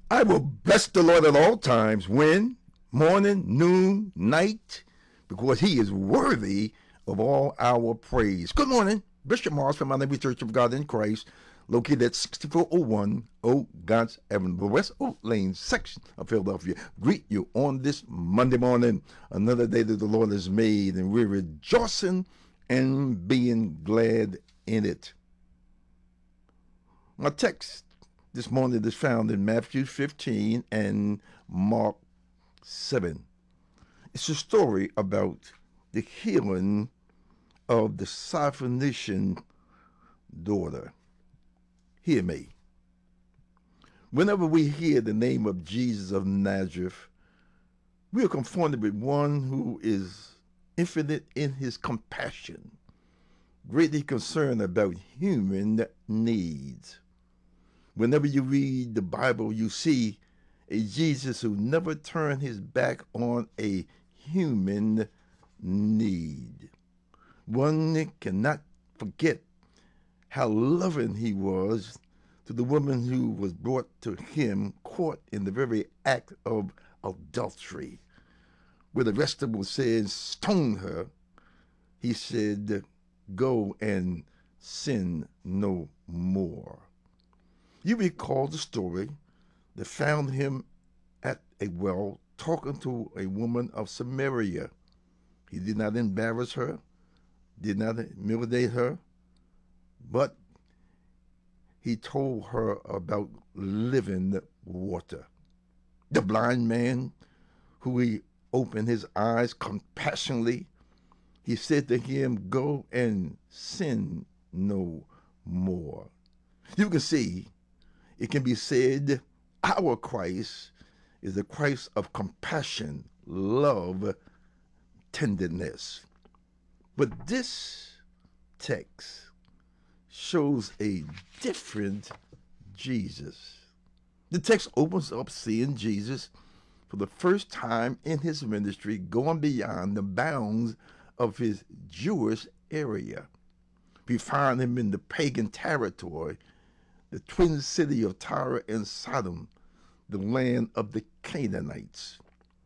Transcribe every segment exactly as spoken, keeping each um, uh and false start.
I will bless the Lord at all times, when, morning, noon, night, because he is worthy of all our praise. Good morning. Bishop Morris from Mount Church of God in Christ, located at sixty-four oh one Old God's Avenue, the West Oak Lane section of Philadelphia. Greet you on this Monday morning, another day that the Lord has made, and we're rejoicing and being glad in it. My text this morning is found in Matthew fifteen and Mark seven. It's a story about the healing of the Syrophoenician daughter. Hear me. Whenever we hear the name of Jesus of Nazareth, we are confronted with one who is infinite in his compassion, greatly concerned about human needs. Whenever you read the Bible, you see a Jesus who never turned his back on a human need. One cannot forget how loving he was to the woman who was brought to him caught in the very act of adultery. Where the rest of them said, stone her, he said, go and sin no more. You recall the story that found him at a well talking to a woman of Samaria. He did not embarrass her, did not humiliate her, but he told her about living water. The blind man, who he opened his eyes compassionately, he said to him, go and sin no more. You can see, it can be said, our Christ is the Christ of compassion, love, tenderness. But this text shows a different Jesus. The text opens up seeing Jesus for the first time in his ministry going beyond the bounds of his Jewish area. We find him in the pagan territory, the twin city of Tyre and Sodom, the land of the Canaanites.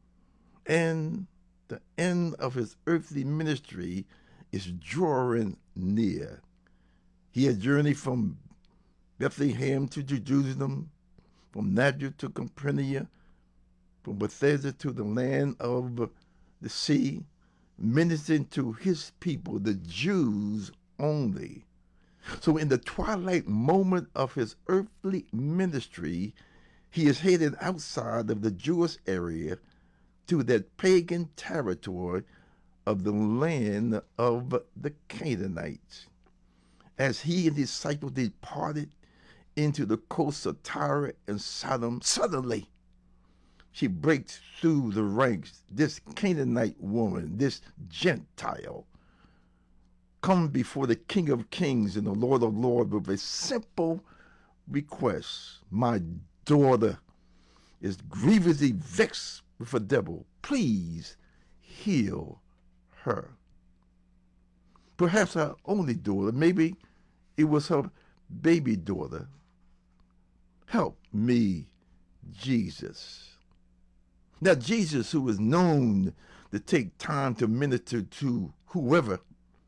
And the end of his earthly ministry is drawing near. He had journeyed from Bethlehem to Jerusalem, from Nazareth to Capernaum, from Bethesda to the land of the sea, ministering to his people, the Jews only. So in the twilight moment of his earthly ministry, he is headed outside of the Jewish area to that pagan territory of the land of the Canaanites. As he and his disciples departed into the coast of Tyre and Sodom, suddenly she breaks through the ranks. This Canaanite woman, this Gentile, come before the King of Kings and the Lord of Lords with a simple request. My daughter is grievously vexed with a devil. Please heal her. Perhaps her only daughter, maybe it was her baby daughter. Help me, Jesus. Now, Jesus, who is known to take time to minister to whoever,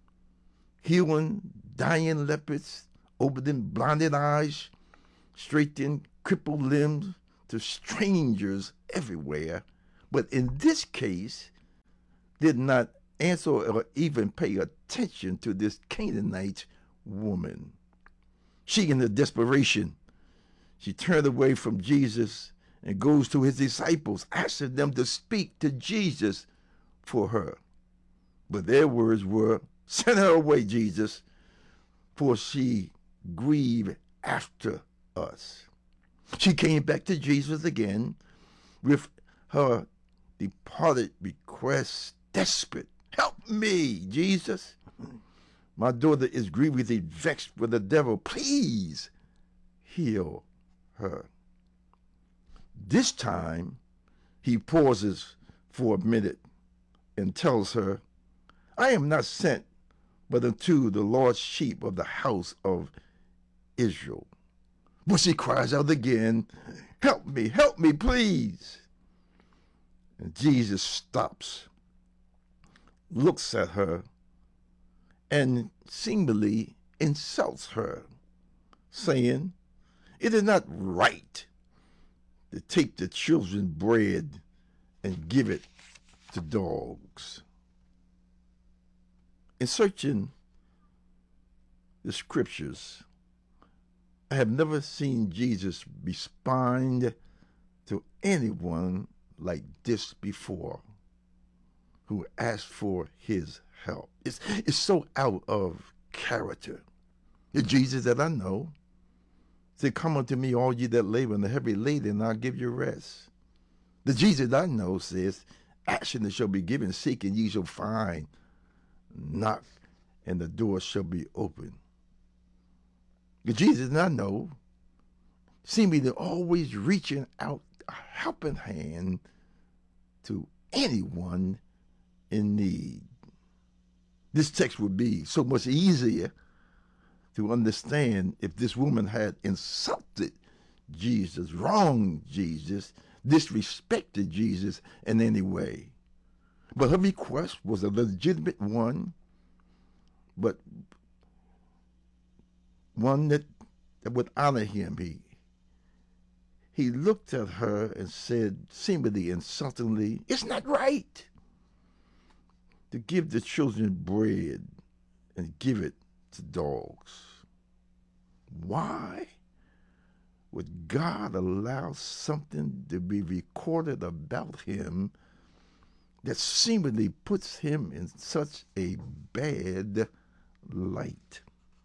healing dying lepers, opening blinded eyes, straightening crippled limbs to strangers everywhere, but in this case, did not answer or even pay attention to this Canaanite woman. She, in her desperation, she turned away from Jesus and goes to his disciples, asking them to speak to Jesus for her. But their words were, send her away, Jesus, for she grieved after us. She came back to Jesus again with her departed request, desperate. Help me, Jesus. My daughter is grievously vexed with the devil. Please heal her. This time, he pauses for a minute and tells her, I am not sent but unto the lost sheep of the house of Israel. But she cries out again, Help me, help me, please. And Jesus stops, looks at her, and seemingly insults her, saying, "It is not right to take the children's bread and give it to dogs." In searching the scriptures, I have never seen Jesus respond to anyone like this before who asked for his help. It's, it's so out of character. The Jesus that I know said, "Come unto me, all ye that labor and are heavy laden, and I'll give you rest." The Jesus that I know says, "Ask and it shall be given, seek and ye shall find, knock and the door shall be open." The Jesus that I know seems to always reaching out a helping hand to anyone in need. This text would be so much easier to understand if this woman had insulted Jesus, wronged Jesus, disrespected Jesus in any way. But her request was a legitimate one, but one that, that would honor him. He, he looked at her and said, seemingly insultingly, "It's not right to give the children bread and give it to dogs." Why would God allow something to be recorded about him that seemingly puts him in such a bad light?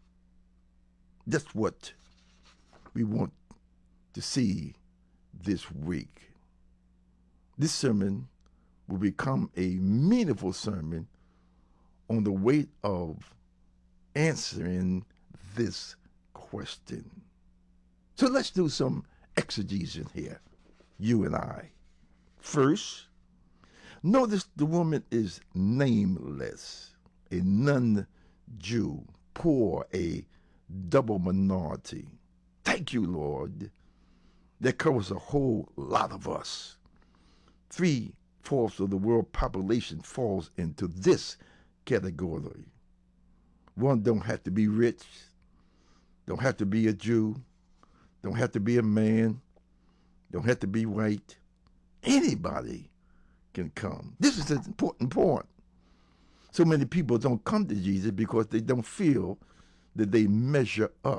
That's what we want to see this week. This sermon will become a meaningful sermon on the weight of answering this question. So let's do some exegesis here, you and I. First, notice the woman is nameless, a non-Jew, poor, a double minority. Thank you, Lord. That covers a whole lot of us. Three-fourths of the world population falls into this category. One don't have to be rich, don't have to be a Jew, don't have to be a man, don't have to be white. Anybody can come. This is an important point. So many people don't come to Jesus because they don't feel that they measure up.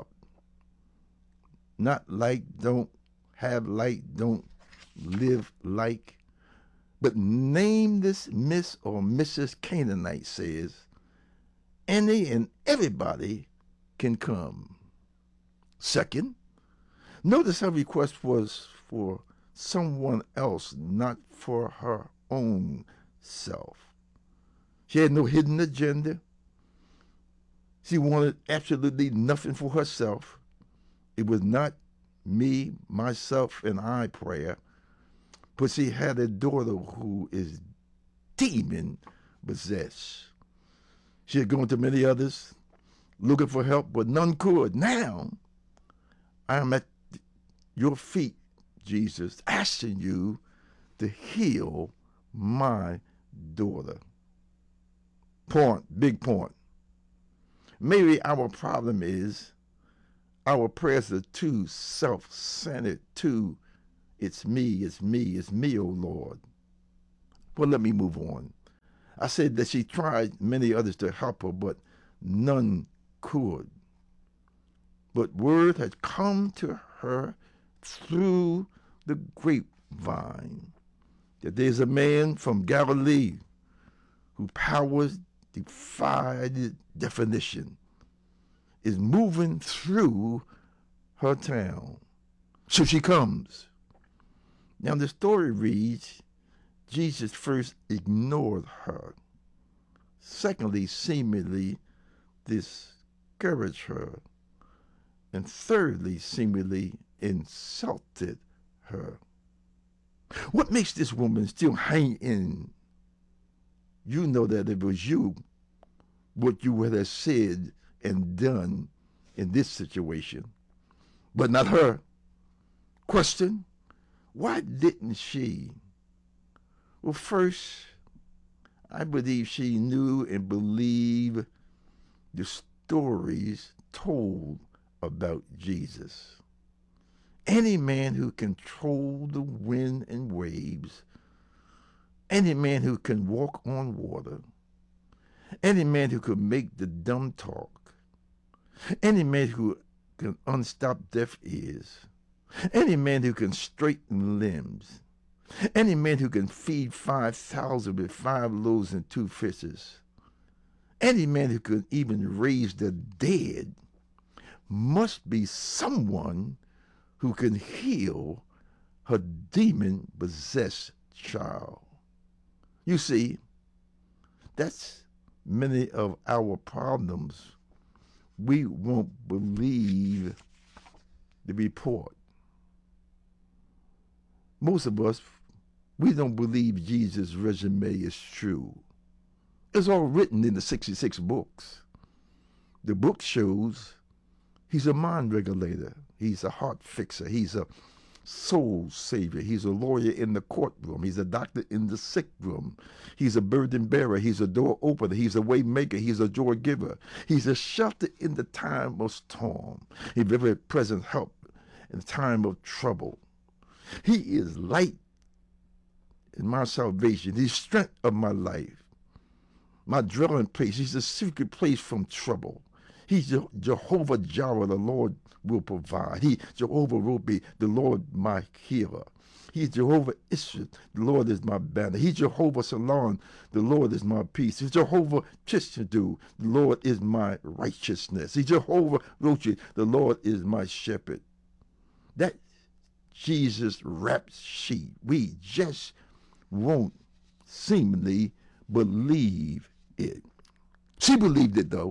Not like, don't have like, don't live like. But name this Miss or Missus Canaanite says, any and everybody can come. Second, notice her request was for someone else, not for her own self. She had no hidden agenda. She wanted absolutely nothing for herself. It was not me, myself, and I prayer, but she had a daughter who is demon possessed. She had gone to many others looking for help, but none could. Now, I am at your feet, Jesus, asking you to heal my daughter. Point, big point. Maybe our problem is our prayers are too self-centered, too, it's me, it's me, it's me, oh Lord. Well, let me move on. I said that she tried many others to help her, but none could. But word had come to her through the grapevine that there's a man from Galilee whose powers defied definition is moving through her town. So she comes. Now the story reads, Jesus first ignored her. Secondly, seemingly discouraged her. And thirdly, seemingly insulted her. What makes this woman still hang in? You know that if it was you, what you would have said and done in this situation, but not her. Question, Why didn't she? Well, first, I believe she knew and believed the stories told about Jesus. Any man who controlled the wind and waves, any man who can walk on water, any man who could make the dumb talk, any man who can unstop deaf ears, any man who can straighten limbs, any man who can feed five thousand with five loaves and two fishes, any man who could even raise the dead, must be someone who can heal her demon-possessed child. You see, that's many of our problems. We won't believe the report. Most of us, we don't believe Jesus' resume is true. It's all written in the sixty-six books. The book shows he's a mind regulator. He's a heart fixer. He's a soul savior. He's a lawyer in the courtroom. He's a doctor in the sick room. He's a burden bearer. He's a door opener. He's a way maker. He's a joy giver. He's a shelter in the time of storm. He's very present help in the time of trouble. He is light in my salvation. He's strength of my life, my dwelling place. He's a secret place from trouble. He's Jehovah Jireh, the Lord will provide. He Jehovah Robi, the Lord my healer. He's Jehovah Ishmael, the Lord is my banner. He's Jehovah Salon, the Lord is my peace. He's Jehovah Chishadu, the Lord is my righteousness. He's Jehovah Rochi, the Lord is my shepherd. That Jesus rap sheet, we just won't seemingly believe it. She believed it though,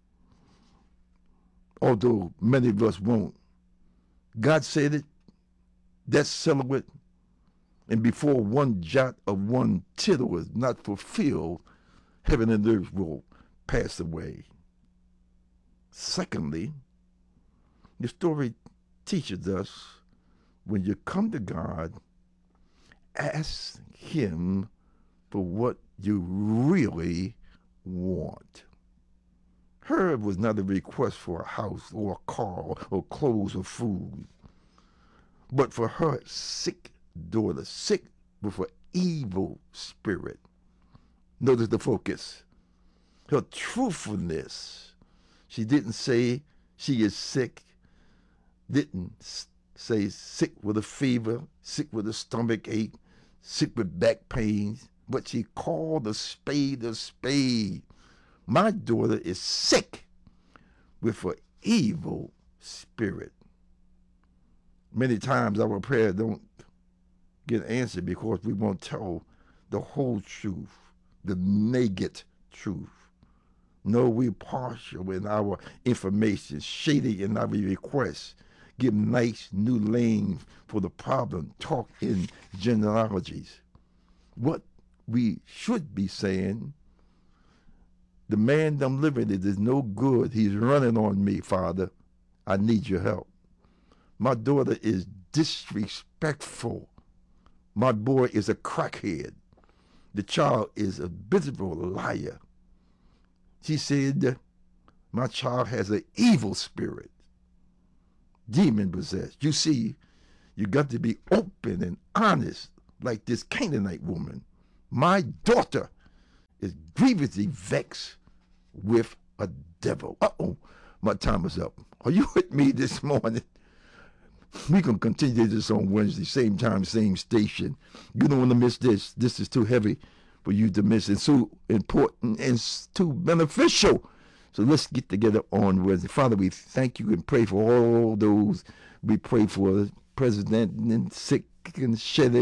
although many of us won't. God said it, that silhouette, and before one jot of one tittle was not fulfilled, heaven and earth will pass away. Secondly, the story teaches us when you come to God, ask him for what you really want. Her was not a request for a house or a car or clothes or food, but for her sick daughter, sick with an evil spirit. Notice the focus. Her truthfulness. She didn't say she is sick, didn't say sick with a fever, sick with a stomach ache, sick with back pains, but she called a spade a spade. My daughter is sick with an evil spirit. Many times our prayer don't get answered because we won't tell the whole truth, the naked truth. No, we're partial in our information, shady in our requests, give nice new lanes for the problem, talk in genealogies. What we should be saying, the man I'm living with is no good. He's running on me, Father. I need your help. My daughter is disrespectful. My boy is a crackhead. The child is a miserable liar. She said, my child has an evil spirit, demon possessed. You see, you got to be open and honest like this Canaanite woman. My daughter is grievously vexed with a devil. Uh-oh, my time is up. Are you with me this morning? We can continue this on Wednesday, same time, same station. You don't want to miss this. This is too heavy for you to miss. It's so important and too beneficial. So let's get together on Wednesday. Father, we thank you and pray for all those. We pray for President and sick and shed